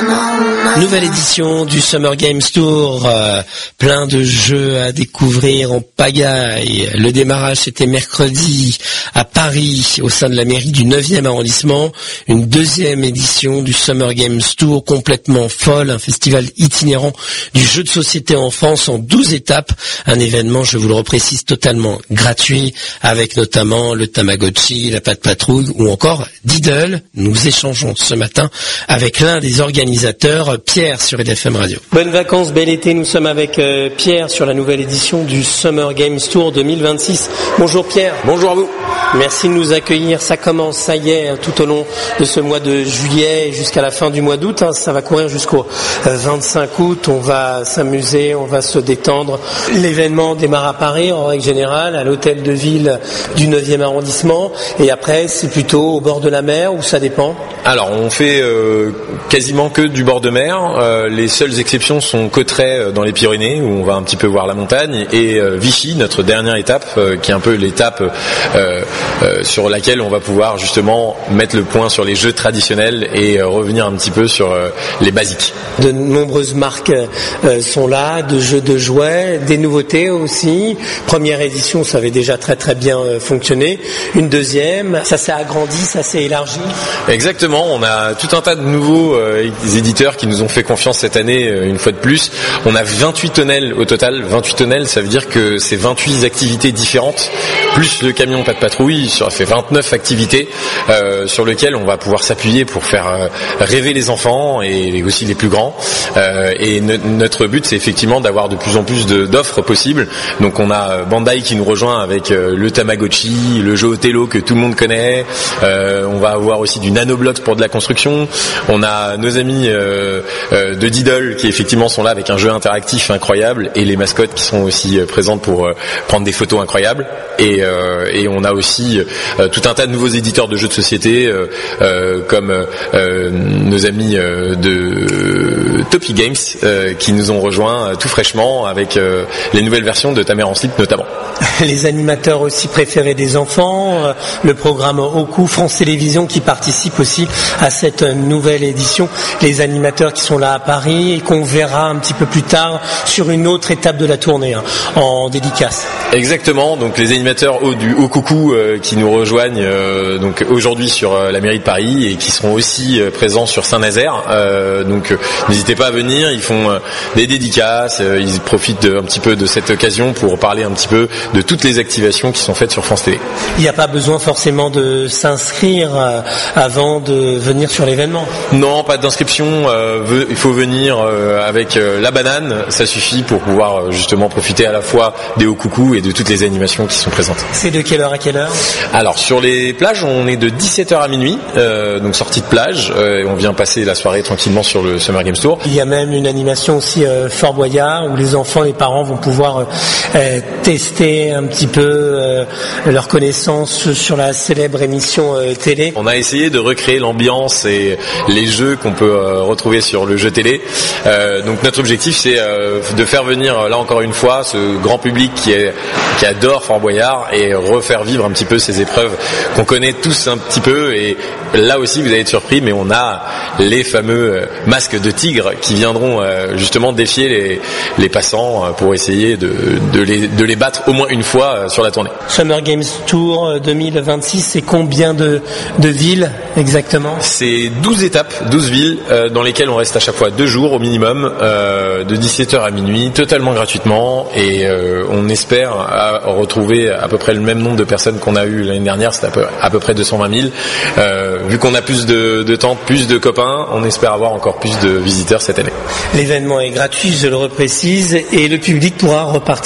Nouvelle édition du Summer Games Tour, plein de jeux à découvrir en pagaille. Le démarrage c'était mercredi à Paris, au sein de la mairie du 9e arrondissement. Une deuxième édition du Summer Games Tour complètement folle, un festival itinérant du jeu de société en France en 12 étapes. Un événement, je vous le reprécise, totalement gratuit, avec notamment le Tamagotchi, la Patte Patrouille ou encore Diddle. Nous échangeons ce matin avec l'un des organisateurs, Pierre sur EDFM Radio. Bonnes vacances, bel été, nous sommes avec Pierre sur la nouvelle édition du Summer Games Tour 2026. Bonjour Pierre. Bonjour à vous. Merci de nous accueillir, ça commence, ça y est, tout au long de ce mois de juillet jusqu'à la fin du mois d'août, ça va courir jusqu'au 25 août, on va s'amuser, on va se détendre. L'événement démarre à Paris en règle générale, à l'hôtel de ville du 9e arrondissement, et après c'est plutôt au bord de la mer ou ça dépend? Alors on fait quasiment que du bord de mer, les seules exceptions sont Cauterets dans les Pyrénées où on va un petit peu voir la montagne et Vichy, notre dernière étape qui est un peu l'étape sur laquelle on va pouvoir justement mettre le point sur les jeux traditionnels et revenir un petit peu sur les basiques. De nombreuses marques sont là, de jeux de jouets, des nouveautés aussi. Première édition, ça avait déjà très très bien fonctionné. Une deuxième, ça s'est agrandi, ça s'est élargi. Exactement, on a tout un tas de nouveaux éditeurs qui nous ont fait confiance cette année une fois de plus. On a 28 tonnelles au total. 28 tonnelles, ça veut dire que c'est 28 activités différentes, plus le camion Patte Patrouille, ça fait 29 activités sur lesquelles on va pouvoir s'appuyer pour faire rêver les enfants et aussi les plus grands. Et notre but, c'est effectivement d'avoir de plus en plus d'offres possibles. Donc on a Bandai qui nous rejoint avec le Tamagotchi, le jeu Othello que tout le monde connaît. On va avoir aussi du Nanoblox pour de la construction. On a nos amis de Diddle qui effectivement sont là avec un jeu interactif incroyable et les mascottes qui sont aussi présentes pour prendre des photos incroyables. Et on a aussi tout un tas de nouveaux éditeurs de jeux de société comme nos amis de Topi Games qui nous ont rejoints tout fraîchement avec les nouvelles versions de Ta mère en slip notamment. Les animateurs aussi préférés des enfants, le programme Oku, France Télévisions qui participe aussi à cette nouvelle édition, les animateurs qui sont là à Paris et qu'on verra un petit peu plus tard sur une autre étape de la tournée en dédicace. Exactement, donc les animateurs du Haut Coucou qui nous rejoignent donc aujourd'hui sur la mairie de Paris et qui seront aussi présents sur Saint-Nazaire. Donc n'hésitez pas à venir, ils font des dédicaces, ils profitent un petit peu de cette occasion pour parler un petit peu de toutes les activations qui sont faites sur France Télé. Il n'y a pas besoin forcément de s'inscrire avant de venir sur l'événement? Non, pas d'inscription, il faut venir avec la banane, ça suffit pour pouvoir justement profiter à la fois des Hauts Coucou et de toutes les animations qui sont présentes. C'est de quelle heure à quelle heure? Alors sur les plages, on est de 17h à minuit, donc sortie de plage, et on vient passer la soirée tranquillement sur le Summer Games Tour. Il y a même une animation aussi Fort Boyard où les enfants, les parents vont pouvoir tester un petit peu leur connaissance sur la célèbre émission télé. On a essayé de recréer l'ambiance et les jeux qu'on peut retrouver sur le jeu télé. Donc notre objectif c'est de faire venir là encore une fois ce grand public qui adore Fort Boyard et refaire vivre un petit peu ces épreuves qu'on connaît tous un petit peu. Et là aussi vous allez être surpris, mais on a les fameux masques de tigre qui viendront justement défier les passants pour essayer de les battre au moins une fois sur la tournée. Summer Games Tour 2026, c'est combien de villes exactement? C'est 12 étapes, 12 villes dans lesquelles on reste à chaque fois 2 jours au minimum, de 17h à minuit, totalement gratuitement, et on espère retrouver à peu près le même nombre de personnes qu'on a eu l'année dernière, c'était à peu près 220 000. Vu qu'on a plus de temps, plus de copains, on espère avoir encore plus de visiteurs cette année. L'événement est gratuit, je le reprécise, et le public pourra repartir